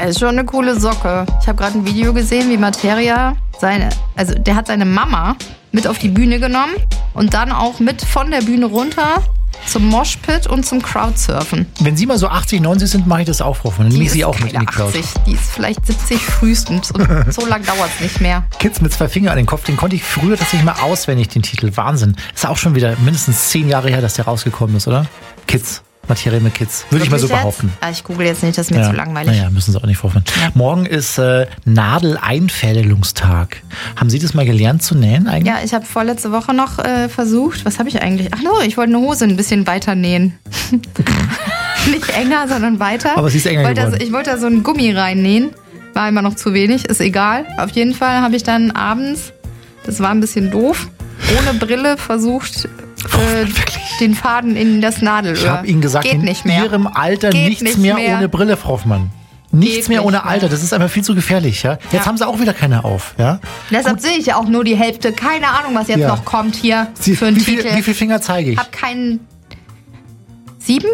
Er ist schon eine coole Socke. Ich habe gerade ein Video gesehen, wie Materia der hat seine Mama mit auf die Bühne genommen und dann auch mit von der Bühne runter zum Moshpit und zum Crowdsurfen. Wenn Sie mal so 80, 90 sind, mache ich das auch, Frau Hoffmann. Dann nehme ich Sie auch mit in die Crowd. 80, die ist vielleicht 70 frühestens und so lang dauert es nicht mehr. Kids mit 2 Fingern an den Kopf, den konnte ich früher tatsächlich mal auswendig, den Titel. Wahnsinn. Ist auch schon wieder mindestens 10 Jahre her, dass der rausgekommen ist, oder? Kids. Materia mit Kids. Würde ich mal so behaupten. Ich google jetzt nicht, das ist mir zu langweilig. Naja, müssen Sie auch nicht vorfinden. Ja. Morgen ist Nadeleinfädelungstag. Haben Sie das mal gelernt zu nähen eigentlich? Ja, ich habe vorletzte Woche noch versucht. Was habe ich eigentlich? Ach no, ich wollte eine Hose ein bisschen weiter nähen. Nicht enger, sondern weiter. Aber sie ist enger geworden. Ich wollte da so einen Gummi reinnähen. War immer noch zu wenig, ist egal. Auf jeden Fall habe ich dann abends, das war ein bisschen doof, ohne Brille versucht, den Faden in das Nadelöhr. Ich habe Ihnen gesagt, Geht in nicht mehr. Ihrem Alter Geht nichts nicht mehr mehr ohne Brille, Frau Hoffmann. Nichts mehr ohne Alter, das ist einfach viel zu gefährlich. Ja? Jetzt haben Sie auch wieder keine auf. Ja? Deshalb sehe ich ja auch nur die Hälfte. Keine Ahnung, was jetzt noch kommt hier für einen Titel. Wie viele Finger zeige ich? Ich habe keinen... 7?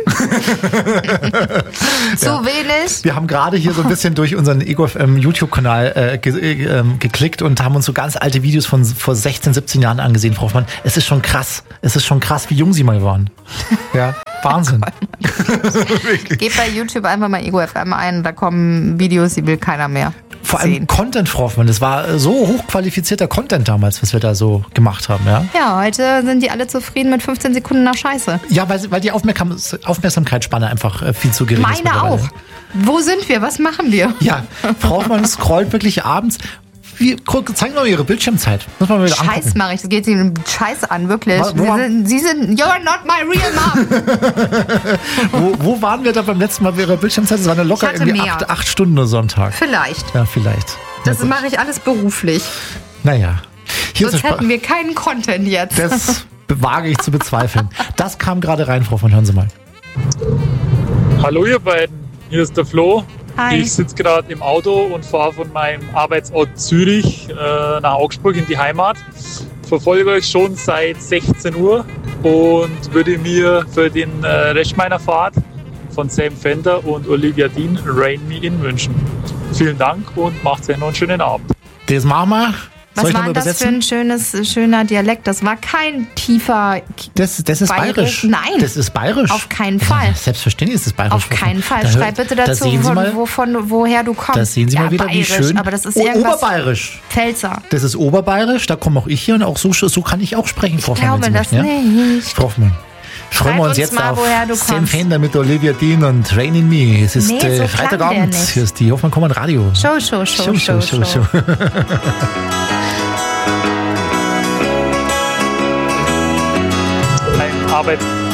So wenig. Wir haben gerade hier so ein bisschen durch unseren EgoFM YouTube-Kanal geklickt und haben uns so ganz alte Videos von vor 16, 17 Jahren angesehen, Frau Hoffmann. Es ist schon krass. Es ist schon krass, wie jung Sie mal waren. Ja, Wahnsinn. Geht bei YouTube einfach mal EgoFM ein, da kommen Videos, die will keiner mehr. Vor allem Content, Frau Hoffmann. Das war so hochqualifizierter Content damals, was wir da so gemacht haben. Ja, heute sind die alle zufrieden mit 15 Sekunden nach Scheiße. Ja, weil die Aufmerksamkeitsspanne einfach viel zu gering ist. Meine auch. Wo sind wir? Was machen wir? Ja, Frau Hoffmann scrollt wirklich abends. Zeigen wir mal Ihre Bildschirmzeit. Muss man wieder angucken. Scheiß mache ich. Das geht Sie einen Scheiß an, wirklich. Sie sind, you're not my real mom. wo waren wir da beim letzten Mal bei Ihrer Bildschirmzeit? Das war eine locker irgendwie 8 Stunden oder so am Tag. Vielleicht. Ja, vielleicht. Das mache ich alles beruflich. Naja. Sonst hätten wir keinen Content jetzt. Das wage ich zu bezweifeln. Das kam gerade rein, Frau von, hören Sie mal. Hallo ihr beiden, hier ist der Flo. Hi. Ich sitze gerade im Auto und fahre von meinem Arbeitsort Zürich nach Augsburg in die Heimat. Verfolge euch schon seit 16 Uhr und würde mir für den Rest meiner Fahrt von Sam Fender und Olivia Dean Rain Me In wünschen. Vielen Dank und macht euch noch einen schönen Abend. Das machen wir. Was war das für ein schöner Dialekt? Das war kein tiefer Das ist bayerisch. Nein. Das ist bayerisch. Auf keinen Fall. Ja, selbstverständlich ist es bayerisch. Auf keinen Fall. Schreib bitte dazu, woher du kommst. Da sehen Sie mal wieder, bayerisch, wie schön. Aber das ist irgendwas Oberbayerisch. Pfälzer. Das ist oberbayerisch, da komme auch ich hier und auch so kann ich auch sprechen, Frau Hoffmann. Ich glaube das nicht. Frau Hoffmann. Freuen wir uns jetzt mal, auf Sam Fender mit Olivia Dean und Rain in Me. Es ist Freitagabend. Hier ist die Hoffmann Kommand Radio. Show. Arbeit